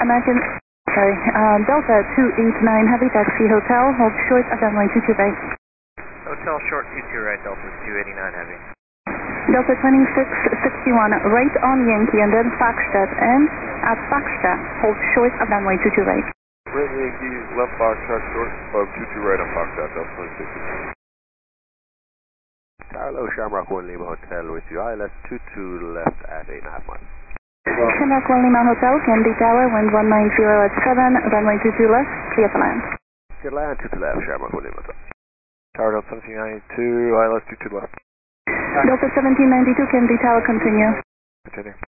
American, Delta 289 Heavy Taxi Hotel, hold short at runway 22 right. Hotel short 22 right, Delta 289 Heavy. Delta 2661 right on Yankee and then Foxtrot, and at Foxtrot, hold short at runway 22 right. Right Yankee, left Foxtrot short, above 22 right on Foxtrot, Delta 26. Carlo, Shamrock 1 Lima Hotel with you, ILS 22 left at 8.5 miles. Shamrock 1 Lima Hotel, Kennedy Tower, wind 190 at 7, runway 22 left, clear for land. Clear land, 22 left, Shamrock 1 Lima Hotel. Tower Delta 1792, ILS 22 left. Delta 1792, Kennedy Tower, continue. Continue.